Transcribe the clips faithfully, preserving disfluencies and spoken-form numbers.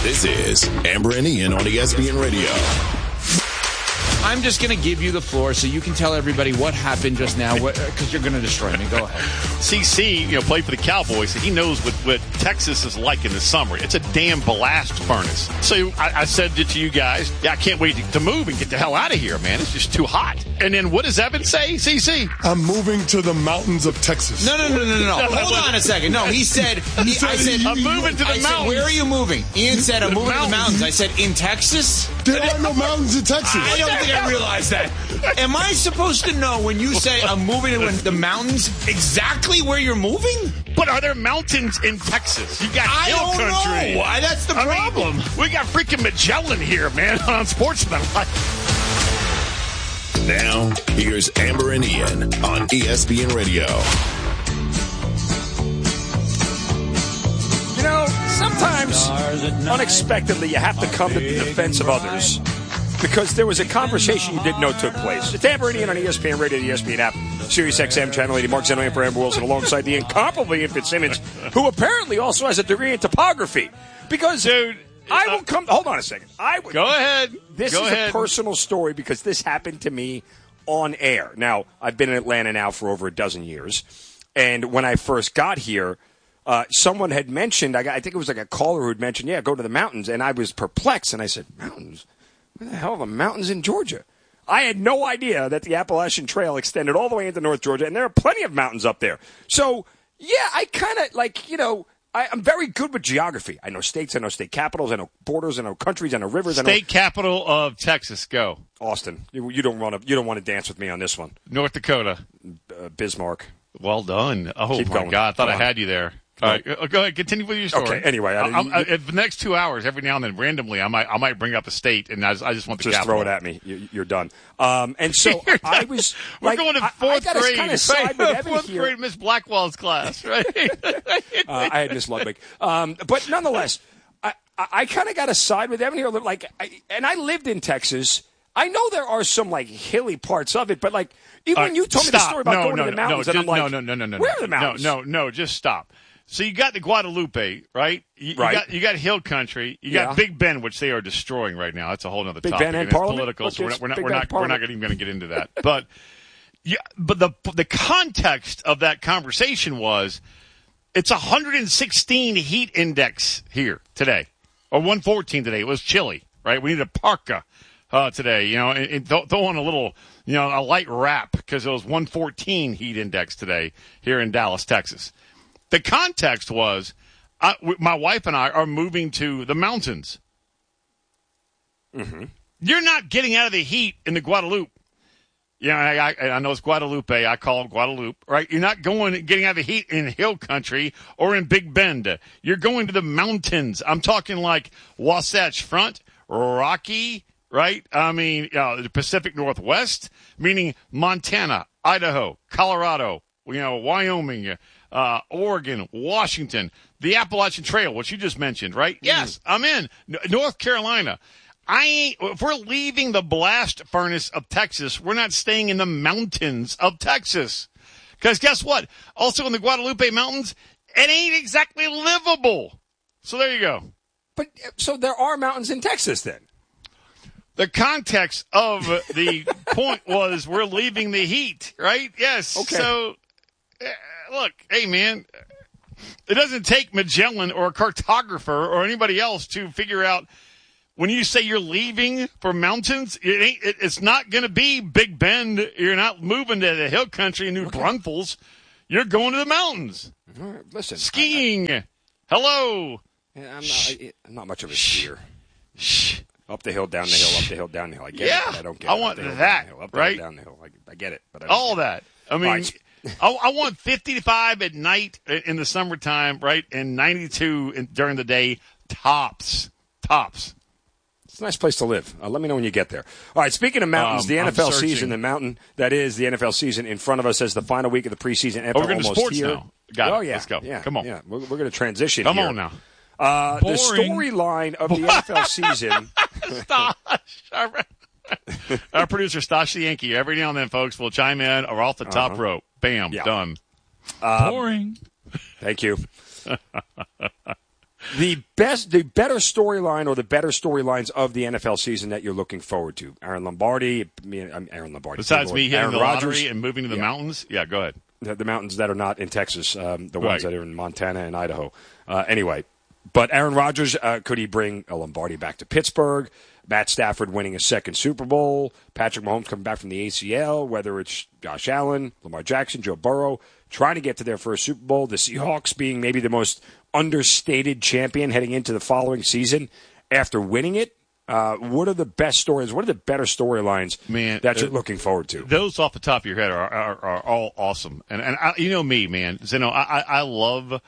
This is Amber and Ian on E S P N Radio. I'm just going to give you the floor so you can tell everybody what happened just now, because you're going to destroy me. Go ahead. C C, you know, played for the Cowboys, and he knows what, what Texas is like in the summer. It's a damn blast furnace. So I, I said to you guys, yeah, I can't wait to, to move and get the hell out of here, man. It's just too hot. And then what does Evan say, C C? I'm moving to the mountains of Texas. No, no, no, no, no. no. Hold on a second. No, he said, he, I said, I'm moving to the I mountains. Said, where are you moving? Ian said, I'm The moving mountains. to the mountains. I said, in Texas? There are no mountains in Texas. I don't think I realized that. Am I supposed to know when you say I'm moving to the mountains exactly where you're moving? But are there mountains in Texas? You got I hill don't country. know. Why? That's the I problem. mean, we got freaking Magellan here, man, on Sportsman. Now, here's Amber and Ian on E S P N Radio. You know, sometimes, unexpectedly, you have to come to the defense of others because there was a conversation you didn't know took place. It's Amber and Ian on E S P N Radio, the E S P N app, Sirius X M, Channel eighty, Mark Zeno, and for Amber Wilson, alongside the incomparable Ian Fitzsimmons, who apparently also has a degree in topography. Because, Dude, I uh, will come... Hold on a second. I would, Go ahead. This Go is ahead. a personal story because this happened to me on air. Now, I've been in Atlanta now for over a dozen years, and when I first got here, uh, someone had mentioned, I, got, I think it was like a caller who had mentioned, yeah, go to the mountains, and I was perplexed, and I said, mountains? Where the hell are the mountains in Georgia? I had no idea that the Appalachian Trail extended all the way into North Georgia, and there are plenty of mountains up there. So, yeah, I kind of, like, you know, I, I'm very good with geography. I know states, I know state capitals, I know borders, I know countries, I know rivers. I know State capital of Texas, go. Austin. You, you don't want to. You don't want to dance with me on this one. North Dakota. Uh, Bismarck. Well done. Oh, Keep my going. God. I thought Come I on. had you there. All right, uh, go ahead. Continue with your story. Okay, anyway, I- I, I'm, you- I, the next two hours, every now and then, randomly, I might I might bring up a state, and I just, I just want the Just capital. throw it at me. You, you're done. Um, and so I was. We're like, going to I- fourth I, grade. Kind of side with Evan fourth here. grade, Miss Blackwell's class, right? uh, I had Miss Ludwig, um, but nonetheless, I, I, I kind of got to side with Evan here. a little, Like, I, and I lived in Texas. I know there are some like hilly parts of it, but like even Uh, when you told me the stop. story about no, going no, to the no, mountains, no, and I'm just- like, no, no, no, no, no, where no, are the mountains? No, no, no, just stop. So you got the Guadalupe, right? You, Right. You got, you got Hill Country. You Yeah. got Big Bend, which they are destroying right now. That's a whole other Big topic. Ben and it's Parliament? political, Let's so we're just- not, we're not, Big we're Ben not, and we're not Parliament. even going to get into that. But yeah, but the the context of that conversation was it's one hundred sixteen heat index here today, or one fourteen today. It was chilly, right? We need a parka uh, today, you know, and, and th- throw on a little, you know, a light wrap because it was one fourteen heat index today here in Dallas, Texas. The context was I, w- my wife and I are moving to the mountains. Mm-hmm. You're not getting out of the heat in the Guadalupe. Yeah, I, I, I know it's Guadalupe. I call it Guadalupe, right? You're not going, getting out of the heat in Hill Country or in Big Bend. You're going to the mountains. I'm talking like Wasatch Front, Rocky, right? I mean, uh, the Pacific Northwest, meaning Montana, Idaho, Colorado, you know, Wyoming, uh, Oregon, Washington, the Appalachian Trail, which you just mentioned, right? Yes, I'm in. N- North Carolina. I ain't, if we're leaving the blast furnace of Texas, we're not staying in the mountains of Texas. Because guess what? Also in the Guadalupe Mountains, it ain't exactly livable. So there you go. But so there are mountains in Texas then. The context of the point was we're leaving the heat, right? Yes. Okay. So, uh, look, hey, man, it doesn't take Magellan or a cartographer or anybody else to figure out when you say you're leaving for mountains, it ain't, it, it's not going to be Big Bend. You're not moving to the hill country in New Okay. Braunfels. You're going to the mountains. All right, listen, Skiing. I, I, Hello. Yeah, I'm not, I, I'm not much of a skier. Shh. Up the hill, down the hill, up the hill, down the hill. I get Yeah, it, but I don't get I it. want Up the hill, that, down the hill, up the right? hill, down the hill. I, I get it, but I don't All get that. I mean, Right. I, I want fifty-five at night in the summertime, right, and ninety-two in, during the day, tops. Tops. It's a nice place to live. Uh, let me know when you get there. All right, speaking of mountains, Um, the N F L I'm searching. season, the mountain that is the N F L season in front of us as the final week of the preseason. N F L Oh, we're going to almost sports here. now. Got it. Oh, yeah. Let's go. Yeah, Come on. Yeah, we're, we're going to transition Come here. on now. Uh, the Boring. storyline of the N F L season. Stosh. Our, our producer, Stosh the Yankee. Every now and then, folks, will chime in or off the top Uh-huh. rope. Bam. Yeah. Done. Um, Boring. Thank you. the best, the better storyline, or the better storylines of the N F L season that you're looking forward to? Aaron Lombardi, me, I'm Aaron Lombardi. Besides me hitting Aaron the Rodgers, lottery and moving to the yeah. mountains? Yeah, go ahead. The, the mountains that are not in Texas, um, the Right. ones that are in Montana and Idaho. Uh, anyway, but Aaron Rodgers, uh, could he bring a Lombardi back to Pittsburgh? Matt Stafford winning a second Super Bowl, Patrick Mahomes coming back from the A C L, whether it's Josh Allen, Lamar Jackson, Joe Burrow, trying to get to their first Super Bowl, the Seahawks being maybe the most understated champion heading into the following season after winning it. Uh, what are the best stories? What are the better storylines Man, that you're uh, looking forward to? Those off the top of your head are are, are all awesome, and and I, you know me, man. Zeno, I, I I love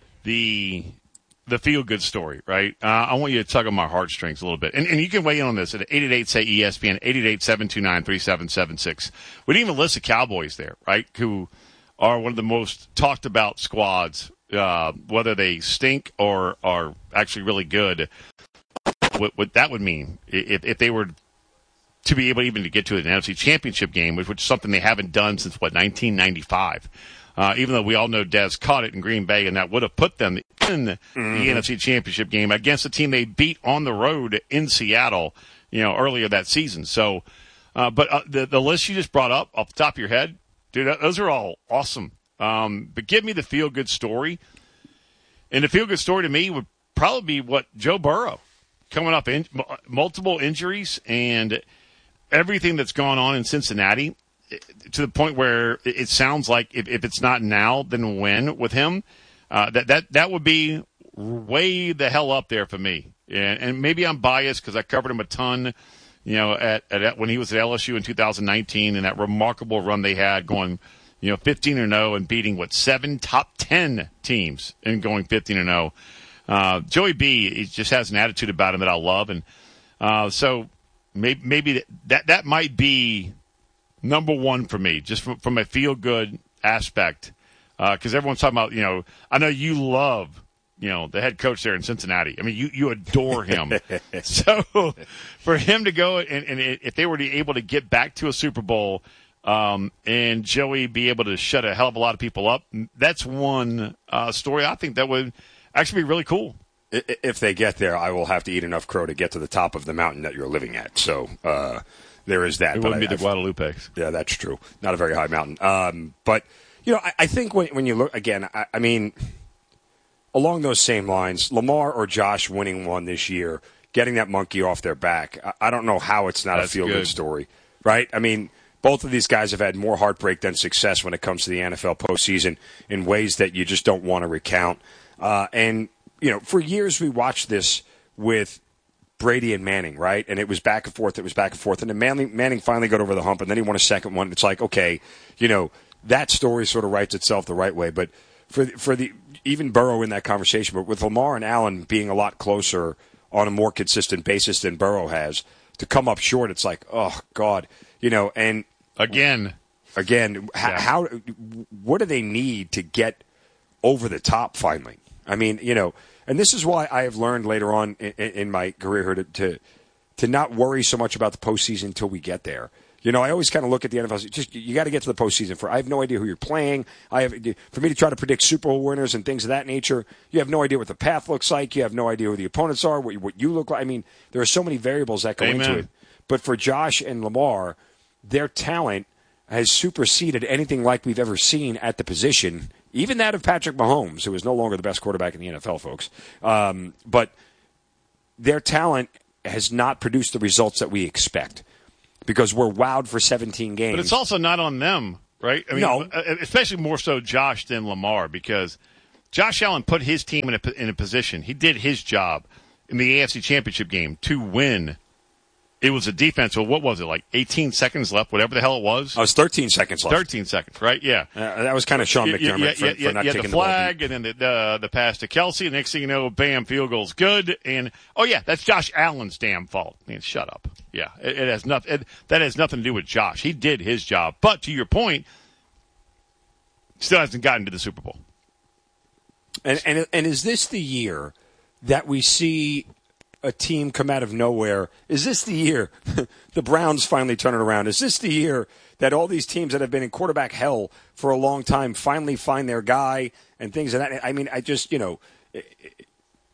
the the feel good story, right? Uh, I want you to tug on my heartstrings a little bit, and and you can weigh in on this at eight eight eight say E S P N eight eight eight seven two nine three seven seven six. We didn't even list the Cowboys there, right? Who are one of the most talked about squads, uh, whether they stink or are actually really good. What, what that would mean if, if they were to be able even to get to an N F C Championship game, which, which is something they haven't done since, what, nineteen ninety-five. Uh, even though we all know Dez caught it in Green Bay, and that would have put them in the mm-hmm. N F C Championship game against a team they beat on the road in Seattle, you know, earlier that season. So, uh, but uh, the the list you just brought up off the top of your head, dude, those are all awesome. Um, but give me the feel good story, and the feel good story to me would probably be what Joe Burrow coming up in multiple injuries and everything that's gone on in Cincinnati, to the point where it sounds like if, if it's not now, then when with him, uh, that, that, that would be way the hell up there for me. And, and maybe I'm biased because I covered him a ton, you know, at, at when he was at L S U in two thousand nineteen, and that remarkable run they had going, you know, fifteen and oh and beating what, seven top ten teams and going fifteen and oh. Uh, Joey B, he just has an attitude about him that I love. And, uh, so maybe, maybe that, that might be number one for me, just from, from a feel-good aspect, because uh, everyone's talking about, you know, I know you love, you know, the head coach there in Cincinnati. I mean, you, you adore him. So for him to go, and, and if they were to able to get back to a Super Bowl, um, and Joey be able to shut a hell of a lot of people up, that's one uh, story I think that would actually be really cool. If they get there, I will have to eat enough crow to get to the top of the mountain that you're living at. So uh, there is that. It but wouldn't I, be the Guadalupe. Yeah, that's true. Not a very high mountain. Um, but, you know, I, I think when, when you look, again, I, I mean, along those same lines, Lamar or Josh winning one this year, getting that monkey off their back, I, I don't know how it's not that's a feel-good good. story, right? I mean, both of these guys have had more heartbreak than success when it comes to the N F L postseason in ways that you just don't want to recount. Uh, and, you know, for years we watched this with Brady and Manning, right? And it was back and forth, it was back and forth. And then Manning, Manning finally got over the hump, and then he won a second one. It's like, okay, you know, that story sort of writes itself the right way. But for for the even Burrow in that conversation, but with Lamar and Allen being a lot closer on a more consistent basis than Burrow has, to come up short, it's like, oh, God. You know, and Again. Again, Yeah. how, what do they need to get over the top finally? I mean, you know, and this is why I have learned later on in, in my career here to, to to not worry so much about the postseason until we get there. You know, I always kind of look at the N F L. Just you got to get to the postseason. For I have no idea who you're playing. I have for me to try to predict Super Bowl winners and things of that nature. You have no idea what the path looks like. You have no idea who the opponents are. What you, what you look like. I mean, there are so many variables that go Amen. into it. But for Josh and Lamar, their talent has superseded anything like we've ever seen at the position. Even that of Patrick Mahomes, who is no longer the best quarterback in the N F L, folks. Um, but their talent has not produced the results that we expect because we're wowed for seventeen games. But it's also not on them, right? I mean, No. especially more so Josh than Lamar, because Josh Allen put his team in a, in a position. He did his job in the A F C Championship game to win. It was a defense. Well, what was it, like eighteen seconds left, whatever the hell it was? Oh, it was thirteen seconds left. thirteen seconds, right? Yeah. Uh, that was kind of Sean McDermott yeah, yeah, for, yeah, for yeah, not yeah, taking the the flag, and then the, the the pass to Kelsey. Next thing you know, bam, field goal's good. And oh yeah, that's Josh Allen's damn fault. Man, shut up. Yeah, it, it has nothing. It, that has nothing to do with Josh. He did his job. But to your point, still hasn't gotten to the Super Bowl. And and and is this the year that we see a team come out of nowhere? Is this the year the Browns finally turn it around? Is this the year that all these teams that have been in quarterback hell for a long time finally find their guy and things of that? I mean, I just, you know,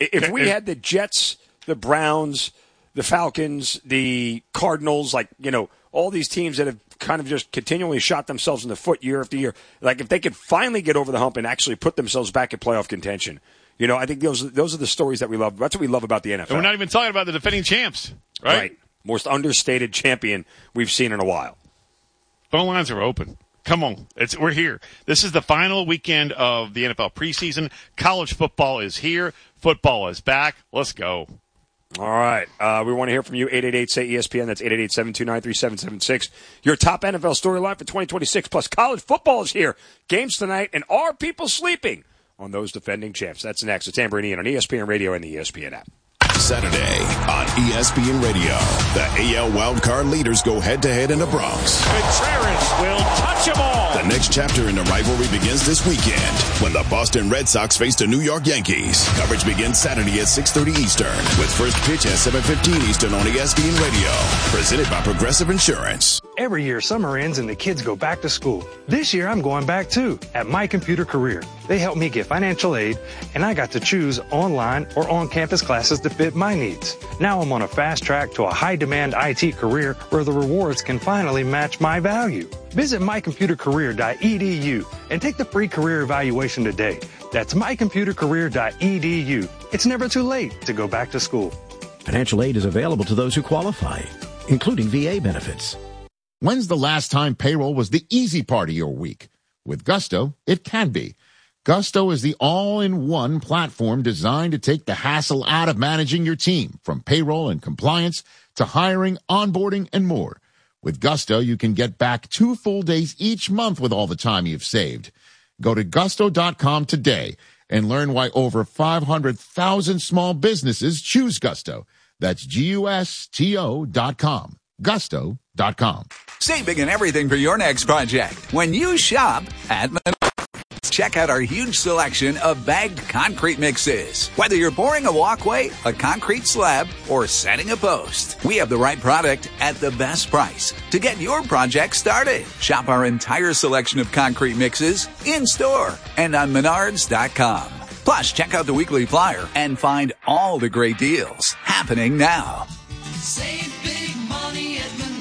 If we had the Jets, the Browns, the Falcons, the Cardinals, like, you know, all these teams that have kind of just continually shot themselves in the foot year after year, like if they could finally get over the hump and actually put themselves back in playoff contention, you know, I think those those are the stories that we love. That's what we love about the N F L. And we're not even talking about the defending champs, right? Right. Most understated champion we've seen in a while. Phone lines are open. Come on. It's, we're here. This is the final weekend of the N F L preseason. College football is here. Football is back. Let's go. All right. Uh, we want to hear from you. eight eight eight, S A Y, E S P N. That's eight eight eight, seven two nine, three seven seven six. Your top N F L storyline for twenty twenty-six. Plus, college football is here. Games tonight. And are people sleeping on those defending champs? That's next. It's Amber and Ian on E S P N Radio and the E S P N app. Saturday on E S P N Radio, the A L wildcard leaders go head-to-head in the Bronx. Contreras will touch them all. The next chapter in the rivalry begins this weekend when the Boston Red Sox face the New York Yankees. Coverage begins Saturday at six thirty Eastern with first pitch at seven fifteen Eastern on E S P N Radio. Presented by Progressive Insurance. Every year, summer ends and the kids go back to school. This year, I'm going back too at My Computer Career. They helped me get financial aid, and I got to choose online or on-campus classes to fit my needs. Now I'm on a fast track to a high-demand I T career where the rewards can finally match my value. Visit my computer career dot e d u and take the free career evaluation today. That's my computer career dot e d u. It's never too late to go back to school. Financial aid is available to those who qualify, including V A benefits. When's the last time payroll was the easy part of your week? With Gusto, it can be. Gusto is the all-in-one platform designed to take the hassle out of managing your team, from payroll and compliance to hiring, onboarding, and more. With Gusto, you can get back two full days each month with all the time you've saved. Go to gusto dot com today and learn why over five hundred thousand small businesses choose Gusto. That's G U S T O dot com. gusto dot com. Save big on everything for your next project when you shop at Menards. Check out our huge selection of bagged concrete mixes. Whether you're pouring a walkway, a concrete slab, or setting a post, we have the right product at the best price to get your project started. Shop our entire selection of concrete mixes in-store and on menards dot com. Plus, check out the weekly flyer and find all the great deals happening now. Save big money at Menards.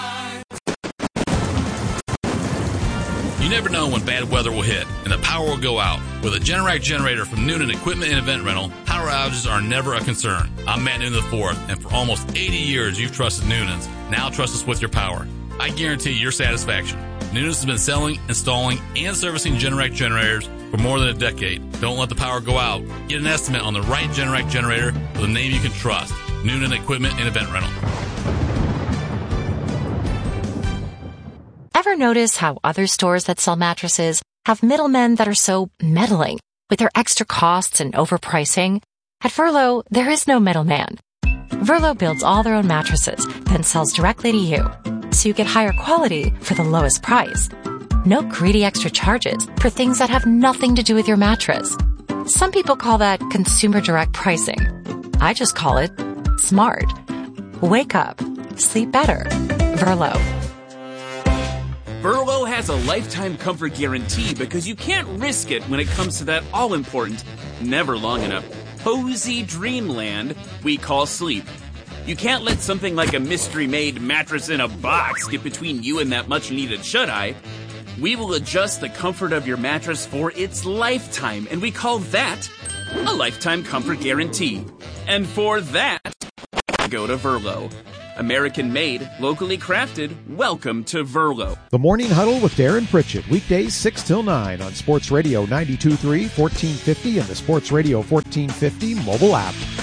You never know when bad weather will hit and the power will go out. With a Generac generator from Noonan Equipment and Event Rental, power outages are never a concern. I'm Matt Noonan the fourth, and for almost eighty years you've trusted Noonan's. Now trust us with your power. I guarantee your satisfaction. Noonan's has been selling, installing, and servicing Generac generators for more than a decade. Don't let the power go out. Get an estimate on the right Generac generator with a name you can trust. Noonan Equipment and Event Rental. Ever notice how other stores that sell mattresses have middlemen that are so meddling with their extra costs and overpricing? At Verlo, there is no middleman. Verlo builds all their own mattresses, then sells directly to you, so you get higher quality for the lowest price. No greedy extra charges for things that have nothing to do with your mattress. Some people call that consumer direct pricing. I just call it smart. Wake up. Sleep better. Verlo. Verlo has a lifetime comfort guarantee because you can't risk it when it comes to that all-important, never long enough, cozy dreamland we call sleep. You can't let something like a mystery-made mattress in a box get between you and that much-needed shut-eye. We will adjust the comfort of your mattress for its lifetime, and we call that a lifetime comfort guarantee. And for that, go to Verlo. American-made, locally crafted. Welcome to Verlo. The Morning Huddle with Darren Pritchett, weekdays six till nine on Sports Radio ninety-two point three, fourteen fifty, and the Sports Radio fourteen fifty mobile app.